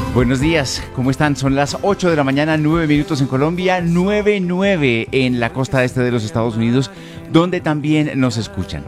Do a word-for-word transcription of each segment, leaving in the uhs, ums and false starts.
Buenos días, ¿cómo están? Son las ocho de la mañana, nueve minutos en Colombia, nueve nueve en la costa este de los Estados Unidos, donde también nos escuchan.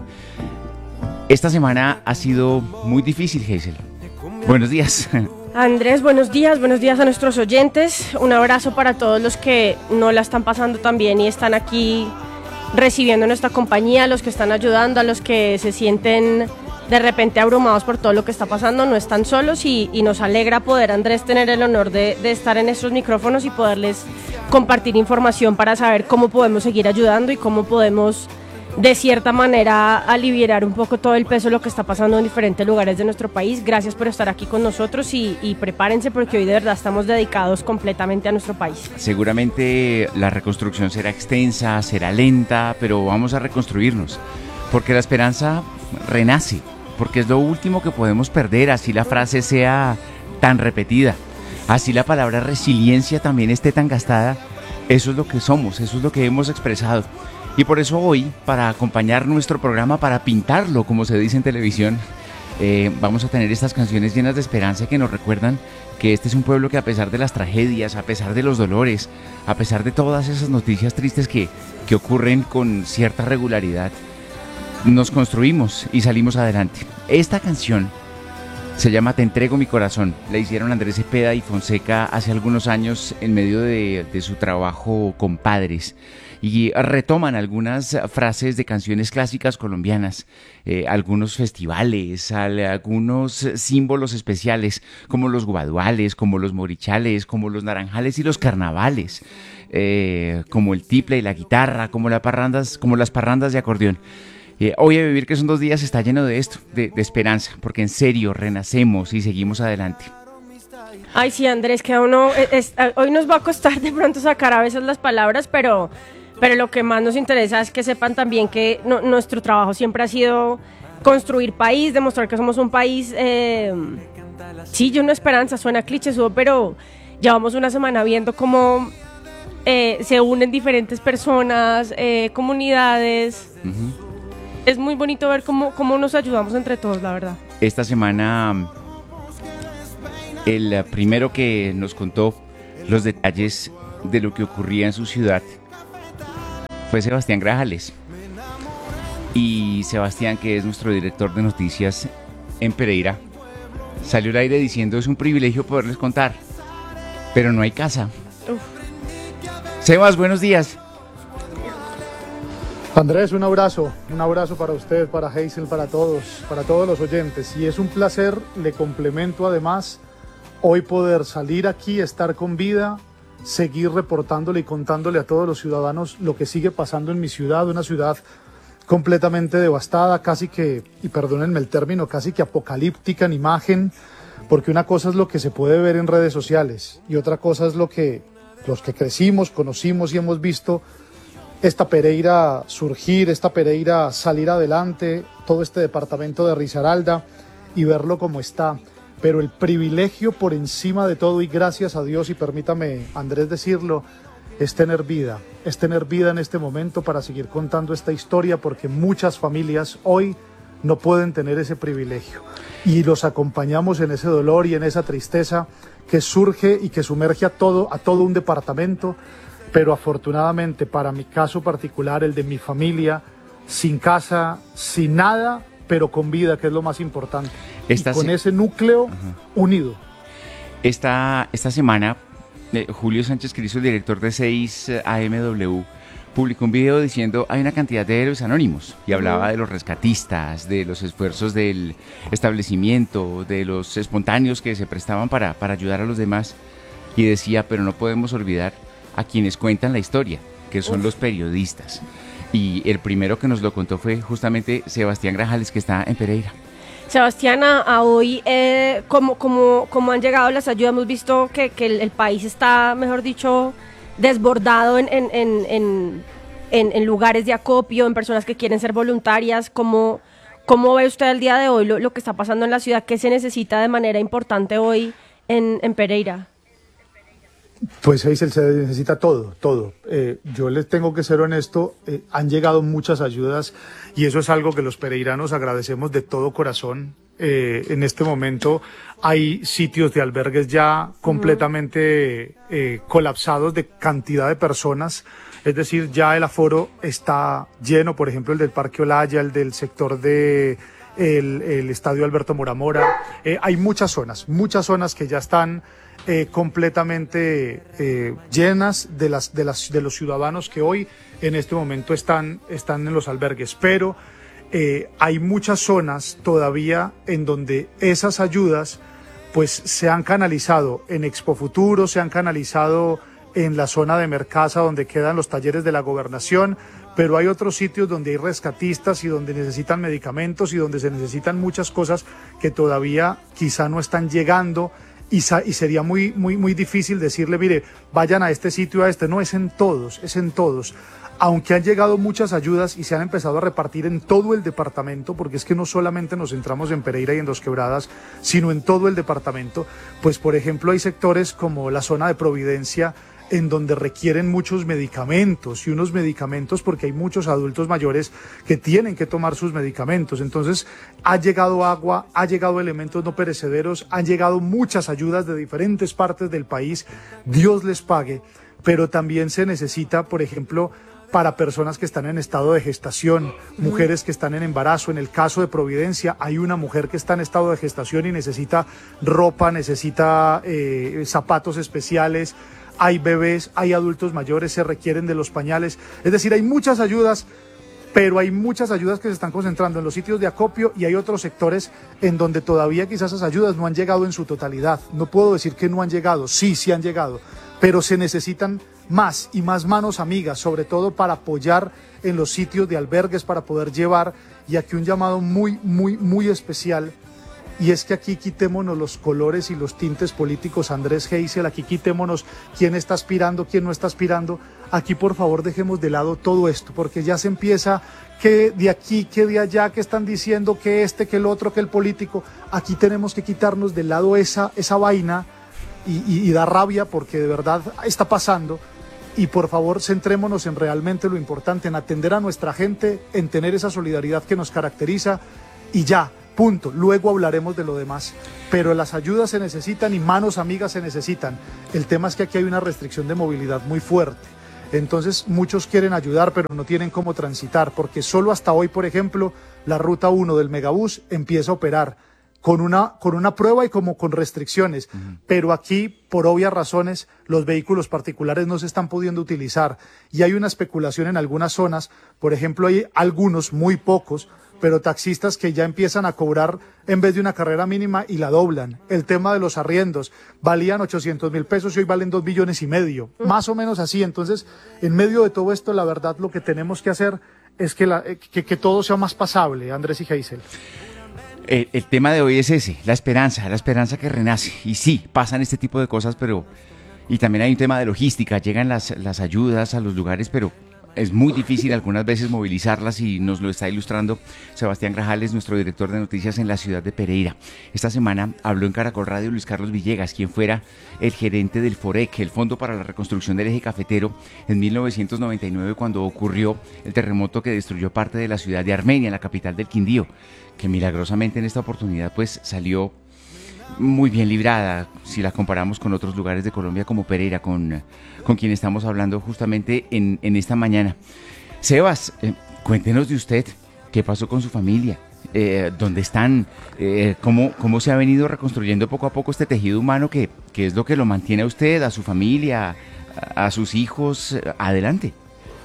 Esta semana ha sido muy difícil, Hazel. Buenos días. Andrés, buenos días, buenos días a nuestros oyentes. Un abrazo para todos los que no la están pasando tan bien y están aquí recibiendo nuestra compañía, a los que están ayudando, a los que se sienten de repente abrumados por todo lo que está pasando. No están solos y, y nos alegra poder, Andrés, tener el honor de, de estar en estos micrófonos y poderles compartir información para saber cómo podemos seguir ayudando y cómo podemos, de cierta manera, aliviar un poco todo el peso de lo que está pasando en diferentes lugares de nuestro país. Gracias por estar aquí con nosotros y, y prepárense porque hoy de verdad estamos dedicados completamente a nuestro país. Seguramente la reconstrucción será extensa, será lenta, pero vamos a reconstruirnos, porque la esperanza renace, porque es lo último que podemos perder, así la frase sea tan repetida, así la palabra resiliencia también esté tan gastada. Eso es lo que somos, eso es lo que hemos expresado. Y por eso hoy, para acompañar nuestro programa, para pintarlo, como se dice en televisión, eh, vamos a tener estas canciones llenas de esperanza que nos recuerdan que este es un pueblo que, a pesar de las tragedias, a pesar de los dolores, a pesar de todas esas noticias tristes que, que ocurren con cierta regularidad, nos construimos y salimos adelante. Esta canción se llama Te entrego mi corazón. La hicieron Andrés Cepeda y Fonseca hace algunos años en medio de, de su trabajo con Padres. Y retoman algunas frases de canciones clásicas colombianas, eh, algunos festivales, algunos símbolos especiales, como los guaduales, como los morichales, como los naranjales y los carnavales, eh, como el tiple y la guitarra, como, la parrandas, como las parrandas de acordeón. Eh, hoy a Vivir, que son dos días, está lleno de esto, de, de esperanza, porque en serio renacemos y seguimos adelante. Ay, sí, Andrés, que a uno, es, es, hoy nos va a costar de pronto sacar a veces las palabras, pero... Pero lo que más nos interesa es que sepan también que no, nuestro trabajo siempre ha sido construir país, demostrar que somos un país, eh, sí, lleno de esperanza, suena clichésudo, pero llevamos una semana viendo cómo eh, se unen diferentes personas, eh, comunidades. Uh-huh. Es muy bonito ver cómo, cómo nos ayudamos entre todos, la verdad. Esta semana, el primero que nos contó los detalles de lo que ocurría en su ciudad fue Sebastián Grajales. Y Sebastián, que es nuestro director de noticias en Pereira, salió al aire diciendo: es un privilegio poderles contar, pero no hay casa. Uf. Sebas, buenos días. Andrés, un abrazo, un abrazo para usted, para Hazel, para todos, para todos los oyentes. Y es un placer, le complemento además, hoy poder salir aquí, estar con vida, seguir reportándole y contándole a todos los ciudadanos lo que sigue pasando en mi ciudad, una ciudad completamente devastada, casi que, y perdónenme el término, casi que apocalíptica en imagen, porque una cosa es lo que se puede ver en redes sociales y otra cosa es lo que los que crecimos, conocimos y hemos visto esta Pereira surgir, esta Pereira salir adelante, todo este departamento de Risaralda y verlo como está. Pero el privilegio por encima de todo, y gracias a Dios, y permítame, Andrés, decirlo, es tener vida, es tener vida en este momento para seguir contando esta historia, porque muchas familias hoy no pueden tener ese privilegio. Y los acompañamos en ese dolor y en esa tristeza que surge y que sumerge a todo, a todo un departamento, pero afortunadamente para mi caso particular, el de mi familia, sin casa, sin nada, pero con vida, que es lo más importante. Esta y con se... ese núcleo uh-huh. unido. Esta, esta semana, eh, Julio Sánchez Cristo, el director de seis A M W, publicó un video diciendo: hay una cantidad de héroes anónimos, y hablaba uh-huh. de los rescatistas, de los esfuerzos del establecimiento, de los espontáneos que se prestaban para, para ayudar a los demás, y decía: pero no podemos olvidar a quienes cuentan la historia, que son Uf. los periodistas. Y el primero que nos lo contó fue justamente Sebastián Grajales, que está en Pereira. Sebastián, a, a hoy, eh, como, como, como han llegado las ayudas, hemos visto que, que el, el país está, mejor dicho, desbordado en, en, en, en, en, en lugares de acopio, en personas que quieren ser voluntarias. ¿Cómo, cómo ve usted el día de hoy lo, lo que está pasando en la ciudad? ¿Qué se necesita de manera importante hoy en, en Pereira? Pues Hazel, se necesita todo, todo. Eh, yo les tengo que ser honesto, eh, han llegado muchas ayudas y eso es algo que los pereiranos agradecemos de todo corazón. Eh, en este momento hay sitios de albergues ya completamente eh, colapsados de cantidad de personas. Es decir, ya el aforo está lleno, por ejemplo, el del Parque Olaya, el del sector de el, el Estadio Alberto Moramora. Eh, hay muchas zonas, muchas zonas que ya están eh, completamente eh, llenas de, las, de, las, de los ciudadanos que hoy en este momento están, están en los albergues. Pero eh, hay muchas zonas todavía en donde esas ayudas pues se han canalizado en Expo Futuro, se han canalizado en la zona de Mercasa, donde quedan los talleres de la gobernación, pero hay otros sitios donde hay rescatistas y donde necesitan medicamentos y donde se necesitan muchas cosas que todavía quizá no están llegando y, y sería muy, muy, muy difícil decirle, mire, vayan a este sitio, a este. No, es en todos, es en todos. Aunque han llegado muchas ayudas y se han empezado a repartir en todo el departamento, porque es que no solamente nos centramos en Pereira y en Dos Quebradas, sino en todo el departamento, pues por ejemplo hay sectores como la zona de Providencia, en donde requieren muchos medicamentos y unos medicamentos porque hay muchos adultos mayores que tienen que tomar sus medicamentos. Entonces ha llegado agua, ha llegado elementos no perecederos, han llegado muchas ayudas de diferentes partes del país, Dios les pague, pero también se necesita, por ejemplo, para personas que están en estado de gestación, mujeres que están en embarazo. En el caso de Providencia hay una mujer que está en estado de gestación y necesita ropa, necesita eh, zapatos especiales. Hay bebés, hay adultos mayores, se requieren de los pañales. Es decir, hay muchas ayudas, pero hay muchas ayudas que se están concentrando en los sitios de acopio y hay otros sectores en donde todavía quizás esas ayudas no han llegado en su totalidad. No puedo decir que no han llegado, sí, sí han llegado, pero se necesitan más y más manos amigas, sobre todo para apoyar en los sitios de albergues, para poder llevar. Y aquí un llamado muy, muy, muy especial. Y es que aquí quitémonos los colores y los tintes políticos, Andrés Hazel, aquí quitémonos quién está aspirando, quién no está aspirando. Aquí por favor dejemos de lado todo esto, porque ya se empieza que de aquí, que de allá, que están diciendo que este, que el otro, que el político. Aquí tenemos que quitarnos de lado esa, esa vaina y, y, y da rabia porque de verdad está pasando. Y por favor centrémonos en realmente lo importante, en atender a nuestra gente, en tener esa solidaridad que nos caracteriza y ya. Punto. Luego hablaremos de lo demás. Pero las ayudas se necesitan y manos amigas se necesitan. El tema es que aquí hay una restricción de movilidad muy fuerte. Entonces muchos quieren ayudar, pero no tienen cómo transitar, porque solo hasta hoy, por ejemplo, la ruta uno del Megabús empieza a operar con una, con una prueba y como con restricciones. Uh-huh. Pero aquí, por obvias razones, los vehículos particulares no se están pudiendo utilizar. Y hay una especulación en algunas zonas. Por ejemplo, hay algunos, muy pocos, pero taxistas que ya empiezan a cobrar en vez de una carrera mínima y la doblan. El tema de los arriendos, valían ochocientos mil pesos y hoy valen dos millones y medio, mm. más o menos así. Entonces, en medio de todo esto, la verdad, lo que tenemos que hacer es que, la, que, que todo sea más pasable, Andrés y Hazel. El, el tema de hoy es ese, la esperanza, la esperanza que renace. Y sí, pasan este tipo de cosas, pero... Y también hay un tema de logística, llegan las, las ayudas a los lugares, pero... Es muy difícil algunas veces movilizarlas y nos lo está ilustrando Sebastián Grajales, nuestro director de noticias en la ciudad de Pereira. Esta semana habló en Caracol Radio Luis Carlos Villegas, quien fuera el gerente del FOREC, el Fondo para la Reconstrucción del Eje Cafetero, en mil novecientos noventa y nueve, cuando ocurrió el terremoto que destruyó parte de la ciudad de Armenia, la capital del Quindío, que milagrosamente en esta oportunidad pues salió muy bien librada si la comparamos con otros lugares de Colombia como Pereira, con, con quien estamos hablando justamente en, en esta mañana. Sebas, eh, cuéntenos de usted, qué pasó con su familia, eh, dónde están, eh, cómo, cómo se ha venido reconstruyendo poco a poco este tejido humano que, que es lo que lo mantiene a usted, a su familia, a, a sus hijos, adelante.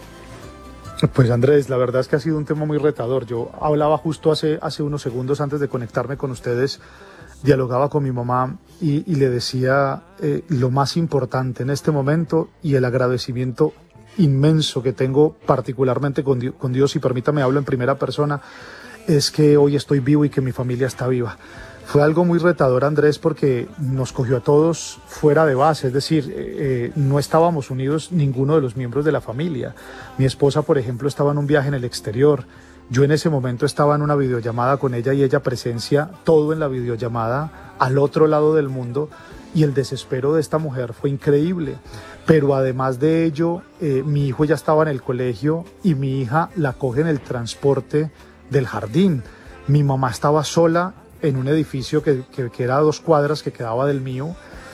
Pues Andrés, la verdad es que ha sido un tema muy retador. Yo hablaba justo hace, hace unos segundos antes de conectarme con ustedes, dialogaba con mi mamá y, y le decía eh, lo más importante en este momento y el agradecimiento inmenso que tengo particularmente con Dios, con Dios, y permítame hablo en primera persona, es que hoy estoy vivo y que mi familia está viva. Fue algo muy retador, Andrés, porque nos cogió a todos fuera de base, es decir, eh, no estábamos unidos ninguno de los miembros de la familia. Mi esposa, por ejemplo, estaba en un viaje en el exterior. Yo en ese momento estaba en una videollamada con ella y ella presencia todo en la videollamada al otro lado del mundo. y el desespero de esta mujer fue increíble. Pero además de ello, eh, mi hijo ya estaba en el colegio y mi hija la coge en el transporte del jardín. Mi mamá estaba sola en un edificio que, que, que era a dos cuadras que quedaba del mío,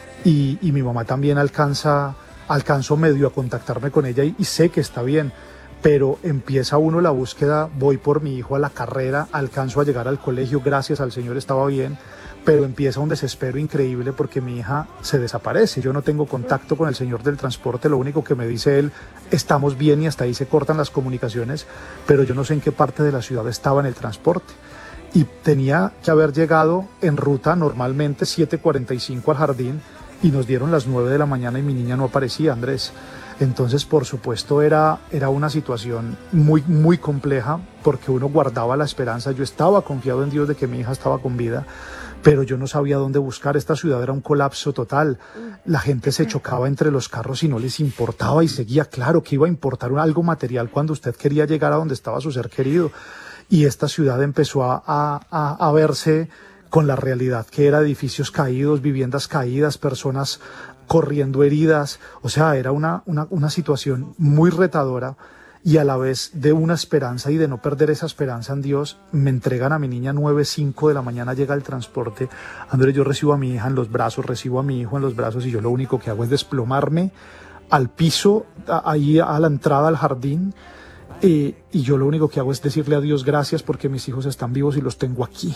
y, y mi mamá también alcanza, alcanzo medio a contactarme con ella y, y sé que está bien, pero empieza uno la búsqueda, voy por mi hijo a la carrera, alcanzo a llegar al colegio, gracias al Señor estaba bien, pero empieza un desespero increíble porque mi hija se desaparece. Yo no tengo contacto con el señor del transporte, lo único que me dice él, estamos bien, y hasta ahí se cortan las comunicaciones, pero yo no sé en qué parte de la ciudad estaba en el transporte. Y tenía que haber llegado en ruta normalmente siete cuarenta y cinco al jardín, y nos dieron las nueve de la mañana y mi niña no aparecía, Andrés. Entonces, por supuesto, era, era una situación muy, muy compleja, porque uno guardaba la esperanza. Yo estaba confiado en Dios de que mi hija estaba con vida, pero yo no sabía dónde buscar. Esta ciudad era un colapso total. La gente se chocaba entre los carros y no les importaba, y seguía. Claro que iba a importar algo material cuando usted quería llegar a donde estaba su ser querido. Y esta ciudad empezó a, a, a verse con la realidad que era edificios caídos, viviendas caídas, personas corriendo heridas. O sea, era una, una, una situación muy retadora, y a la vez de una esperanza, y de no perder esa esperanza en Dios. Me entregan a mi niña nueve, cinco de la mañana, llega el transporte. Andrés, yo recibo a mi hija en los brazos, recibo a mi hijo en los brazos, y yo lo único que hago es desplomarme al piso, ahí a la entrada al jardín, eh, y yo lo único que hago es decirle a Dios gracias porque mis hijos están vivos y los tengo aquí.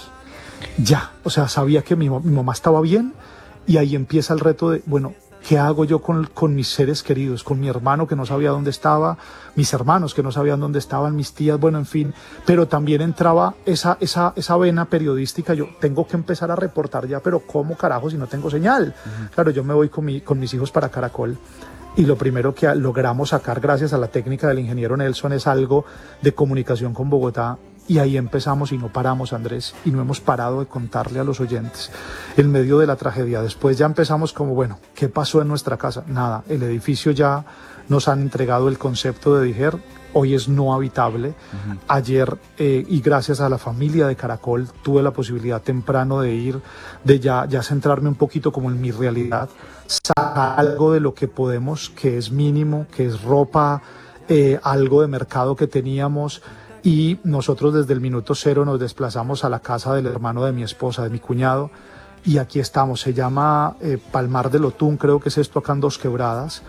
Ya, o sea, sabía que mi, mi mamá estaba bien, y ahí empieza el reto de, bueno, ¿qué hago yo con, con mis seres queridos? Con mi hermano que no sabía dónde estaba, mis hermanos que no sabían dónde estaban, mis tías, bueno, en fin. Pero también entraba esa, esa, esa vena periodística. Yo tengo que empezar a reportar ya, pero ¿cómo carajo si no tengo señal? Uh-huh. Claro, yo me voy con, mi, con mis hijos para Caracol, y lo primero que logramos sacar, gracias a la técnica del ingeniero Nelson, es algo de comunicación con Bogotá. Y ahí empezamos y no paramos, Andrés, y no hemos parado de contarle a los oyentes en medio de la tragedia. Después ya empezamos como, bueno, ¿qué pasó en nuestra casa? Nada, el edificio ya nos han entregado el concepto de Dijer, hoy es no habitable. Uh-huh. Ayer, eh, y gracias a la familia de Caracol, tuve la posibilidad temprano de ir, de ya, ya centrarme un poquito como en mi realidad, sacar algo de lo que podemos, que es mínimo, que es ropa, eh, algo de mercado que teníamos. Y nosotros desde el minuto cero nos desplazamos a la casa del hermano de mi esposa, de mi cuñado, y aquí estamos. Se llama eh, Palmar del Otún, creo que es esto acá en Dos Quebradas,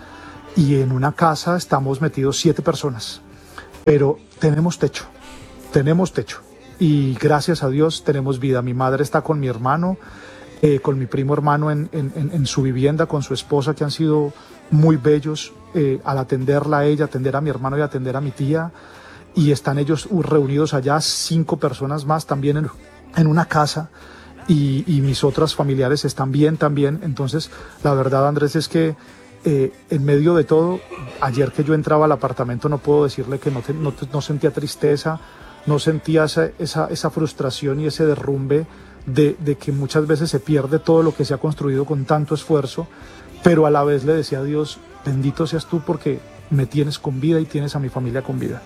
y en una casa estamos metidos siete personas, pero tenemos techo, tenemos techo, y gracias a Dios tenemos vida. Mi madre está con mi hermano, eh, con mi primo hermano en, en, en su vivienda, con su esposa, que han sido muy bellos eh, al atenderla a ella, atender a mi hermano y atender a mi tía. Y están ellos reunidos allá, cinco personas más también en, en una casa, y, y mis otras familiares están bien también. Entonces, la verdad, Andrés, es que eh, en medio de todo, ayer que yo entraba al apartamento, no puedo decirle que no, te, no, no sentía tristeza, no sentía esa, esa, esa frustración y ese derrumbe de, de que muchas veces se pierde todo lo que se ha construido con tanto esfuerzo, pero a la vez le decía a Dios, bendito seas tú porque me tienes con vida y tienes a mi familia con vida.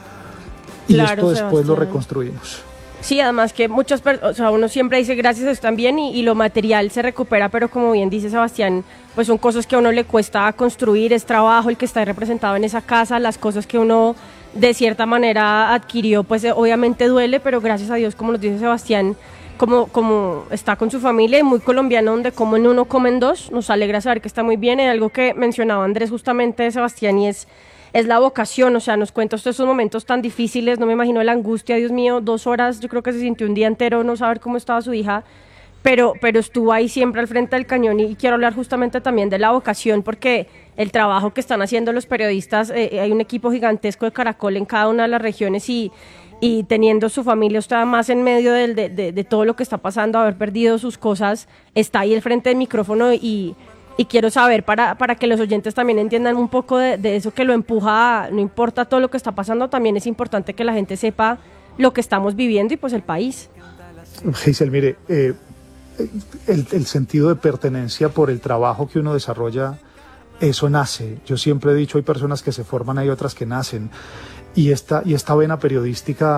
Y claro, esto después Sebastián. Lo reconstruimos. Sí, además que muchas personas, o sea, uno siempre dice gracias, están bien, y, y lo material se recupera, pero como bien dice Sebastián, pues son cosas que a uno le cuesta construir, es trabajo el que está representado en esa casa, las cosas que uno de cierta manera adquirió, pues obviamente duele, pero gracias a Dios, como nos dice Sebastián, como, como está con su familia, y muy colombiano, donde comen uno, comen dos, nos alegra saber que está muy bien. Y algo que mencionaba Andrés justamente de Sebastián, y es es la vocación, o sea, nos cuenta usted esos momentos tan difíciles, no me imagino la angustia, Dios mío, dos horas, yo creo que se sintió un día entero no saber cómo estaba su hija, pero, pero estuvo ahí siempre al frente del cañón, y, y quiero hablar justamente también de la vocación, porque el trabajo que están haciendo los periodistas, eh, hay un equipo gigantesco de Caracol en cada una de las regiones, y, y teniendo su familia, usted más en medio de, de, de, de todo lo que está pasando, haber perdido sus cosas, está ahí al frente del micrófono, y Y quiero saber, para, para que los oyentes también entiendan un poco de, de eso que lo empuja, a, no importa todo lo que está pasando, también es importante que la gente sepa lo que estamos viviendo y pues el país. Giselle, mire, eh, el, el sentido de pertenencia por el trabajo que uno desarrolla, eso nace. Yo siempre he dicho, hay personas que se forman, hay otras que nacen. Y esta, y esta vena periodística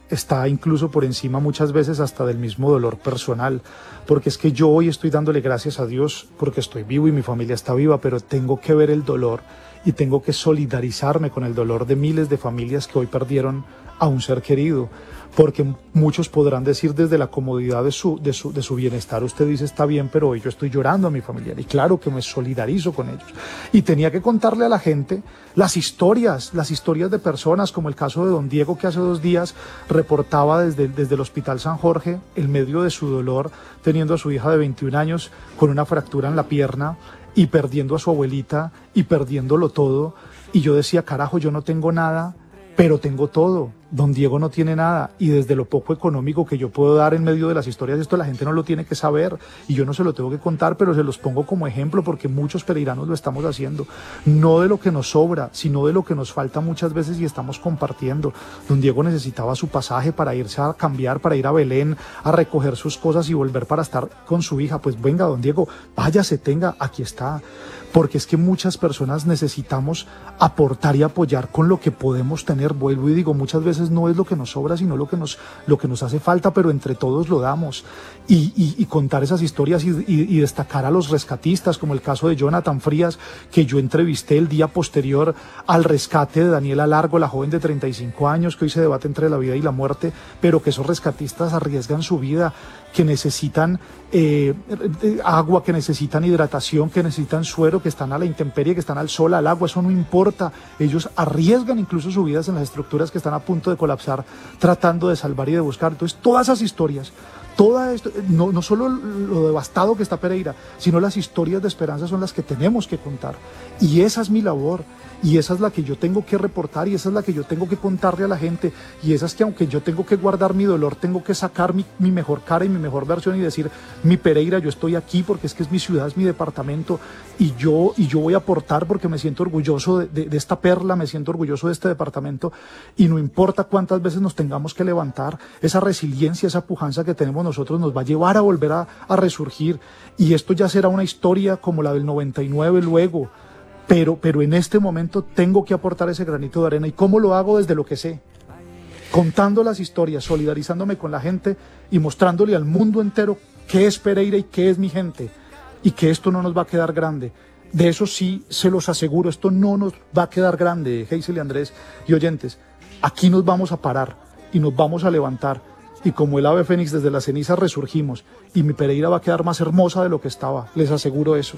está incluso por encima muchas veces hasta del mismo dolor personal, porque es que yo hoy estoy dándole gracias a Dios porque estoy vivo y mi familia está viva, pero tengo que ver el dolor y tengo que solidarizarme con el dolor de miles de familias que hoy perdieron a un ser querido, porque muchos podrán decir desde la comodidad de su, de su, de su bienestar, usted dice está bien, pero hoy yo estoy llorando a mi familiar, y claro que me solidarizo con ellos, y tenía que contarle a la gente las historias, las historias de personas, como el caso de don Diego, que hace dos días reportaba desde, desde el Hospital San Jorge, en medio de su dolor, teniendo a su hija de veintiún años con una fractura en la pierna, y perdiendo a su abuelita, y perdiéndolo todo, y yo decía, carajo, yo no tengo nada, pero tengo todo. Don Diego no tiene nada, y desde lo poco económico que yo puedo dar en medio de las historias, esto la gente no lo tiene que saber y yo no se lo tengo que contar, pero se los pongo como ejemplo porque muchos pereiranos lo estamos haciendo, no de lo que nos sobra, sino de lo que nos falta muchas veces y estamos compartiendo. Don Diego necesitaba su pasaje para irse a cambiar, para ir a Belén, a recoger sus cosas y volver para estar con su hija. Pues venga, don Diego, váyase, tenga, aquí está. Porque es que muchas personas necesitamos aportar y apoyar con lo que podemos tener. Vuelvo y digo, muchas veces no es lo que nos sobra, sino lo que nos, lo que nos hace falta, pero entre todos lo damos. Y, y, y contar esas historias y, y, y destacar a los rescatistas, como el caso de Jonathan Frías, que yo entrevisté el día posterior al rescate de Daniela Largo, la joven de treinta y cinco años, que hoy se debate entre la vida y la muerte, pero que esos rescatistas arriesgan su vida, que necesitan eh, agua, que necesitan hidratación, que necesitan suero, que están a la intemperie, que están al sol, al agua, eso no importa. Ellos arriesgan incluso sus vidas en las estructuras que están a punto de colapsar, tratando de salvar y de buscar. Entonces, todas esas historias, toda esto, no, no solo lo devastado que está Pereira, sino las historias de esperanza son las que tenemos que contar. Y esa es mi labor. Y esa es la que yo tengo que reportar, y esa es la que yo tengo que contarle a la gente, y esa es que aunque yo tengo que guardar mi dolor, tengo que sacar mi, mi mejor cara y mi mejor versión y decir, mi Pereira, yo estoy aquí porque es que es mi ciudad, es mi departamento, y yo, y yo voy a aportar porque me siento orgulloso de, de, de esta perla, me siento orgulloso de este departamento, y no importa cuántas veces nos tengamos que levantar, esa resiliencia, esa pujanza que tenemos nosotros nos va a llevar a volver a, a resurgir, y esto ya será una historia como la del noventa y nueve luego. Pero, pero en este momento tengo que aportar ese granito de arena. ¿Y cómo lo hago? Desde lo que sé. Contando las historias, solidarizándome con la gente y mostrándole al mundo entero qué es Pereira y qué es mi gente. Y que esto no nos va a quedar grande. De eso sí se los aseguro, esto no nos va a quedar grande, Hazel y Andrés y oyentes. Aquí nos vamos a parar y nos vamos a levantar. Y como el ave fénix desde las cenizas resurgimos. Y mi Pereira va a quedar más hermosa de lo que estaba. Les aseguro eso.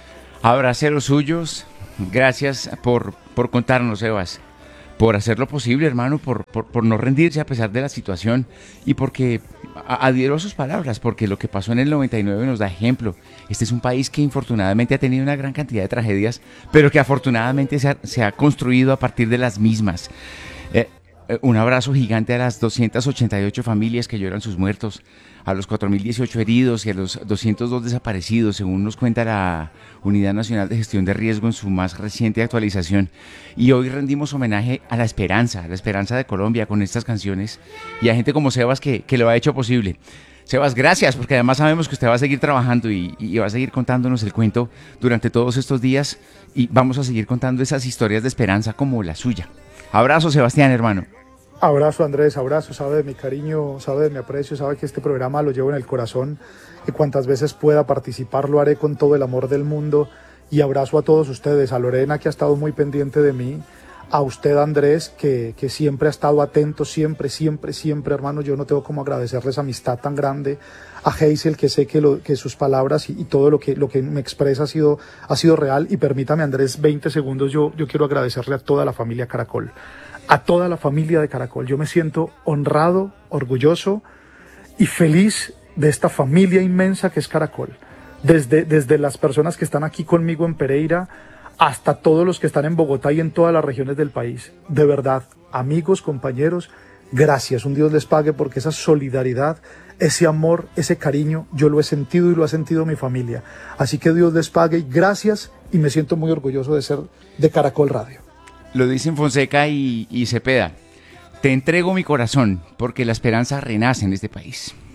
Abracé los suyos. Gracias por, por contarnos, Sebas, por hacer lo posible, hermano, por, por, por no rendirse a pesar de la situación y porque adhiero a sus palabras, porque lo que pasó en el noventa y nueve nos da ejemplo. Este es un país que infortunadamente ha tenido una gran cantidad de tragedias, pero que afortunadamente se ha, se ha construido a partir de las mismas. Eh, Un abrazo gigante a las doscientas ochenta y ocho familias que lloran sus muertos, a los cuatro mil dieciocho heridos y a los doscientos dos desaparecidos, según nos cuenta la Unidad Nacional de Gestión de Riesgo en su más reciente actualización. Y hoy rendimos homenaje a la esperanza, a la esperanza de Colombia con estas canciones y a gente como Sebas que, que lo ha hecho posible. Sebas, gracias, porque además sabemos que usted va a seguir trabajando y, y va a seguir contándonos el cuento durante todos estos días y vamos a seguir contando esas historias de esperanza como la suya. Abrazo, Sebastián, hermano. Abrazo, Andrés, abrazo, sabe de mi cariño, sabe de mi aprecio, sabe que este programa lo llevo en el corazón, que cuantas veces pueda participar lo haré con todo el amor del mundo, y abrazo a todos ustedes, a Lorena, que ha estado muy pendiente de mí, a usted, Andrés, que, que siempre ha estado atento, siempre, siempre, siempre, hermano, yo no tengo como agradecerles amistad tan grande, a Hazel, que sé que, lo, que sus palabras y, y todo lo que, lo que me expresa ha sido, ha sido real, y permítame, Andrés, veinte segundos, yo, yo quiero agradecerle a toda la familia Caracol, a toda la familia de Caracol. Yo me siento honrado, orgulloso y feliz de esta familia inmensa que es Caracol. Desde, desde las personas que están aquí conmigo en Pereira hasta todos los que están en Bogotá y en todas las regiones del país. De verdad, amigos, compañeros, gracias. Un Dios les pague porque esa solidaridad, ese amor, ese cariño, yo lo he sentido y lo ha sentido mi familia. Así que Dios les pague y gracias, y me siento muy orgulloso de ser de Caracol Radio. Lo dicen Fonseca y, y Cepeda. Te entrego mi corazón porque la esperanza renace en este país.